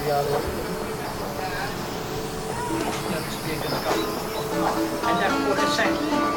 जा रहे हो। And then for a second.